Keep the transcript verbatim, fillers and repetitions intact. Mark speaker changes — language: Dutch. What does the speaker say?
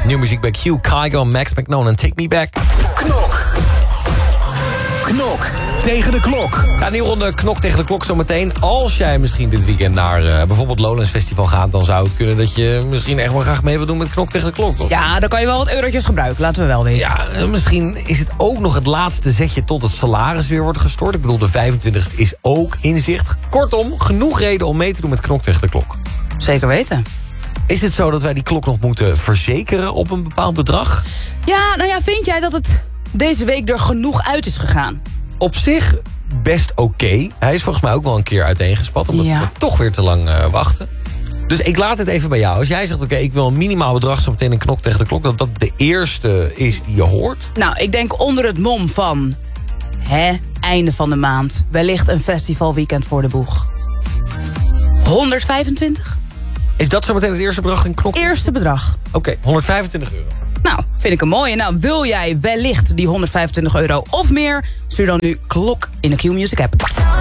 Speaker 1: Nieuwe muziek bij Q, Kygo, Max McNonan, Take Me Back.
Speaker 2: Knok. Knok tegen de klok.
Speaker 1: Ja, een nieuwe ronde Knok tegen de klok zometeen. Als jij misschien dit weekend naar uh, bijvoorbeeld Lowlands Festival gaat... dan zou het kunnen dat je misschien echt wel graag mee wil doen met Knok tegen de klok, toch?
Speaker 3: Ja, dan kan je wel wat eurotjes gebruiken, laten we wel weten.
Speaker 1: Ja, uh, misschien is het ook nog het laatste zetje tot het salaris weer wordt gestort. Ik bedoel, de vijfentwintigste is ook in zicht. Kortom, genoeg reden om mee te doen met Knok tegen de klok.
Speaker 3: Zeker weten.
Speaker 1: Is het zo dat wij die klok nog moeten verzekeren op een bepaald bedrag?
Speaker 3: Ja, nou ja, vind jij dat het deze week er genoeg uit is gegaan?
Speaker 1: Op zich best oké. Okay. Hij is volgens mij ook wel een keer uiteengespat... omdat
Speaker 3: ja.
Speaker 1: we toch weer te lang uh, wachten. Dus ik laat het even bij jou. Als jij zegt, oké, okay, ik wil een minimaal bedrag... zo meteen een Knok tegen de klok... dat dat de eerste is die je hoort?
Speaker 3: Nou, ik denk onder het mom van... hè, einde van de maand. Wellicht een festivalweekend voor de boeg. honderdvijfentwintig?
Speaker 1: Is dat zo meteen het eerste bedrag in Knok?
Speaker 3: Eerste bedrag.
Speaker 1: Oké, okay, honderdvijfentwintig euro.
Speaker 3: Nou, vind ik een mooie. Nou, wil jij wellicht die honderdvijfentwintig euro of meer? Stuur dan nu Klok in de Q Music app.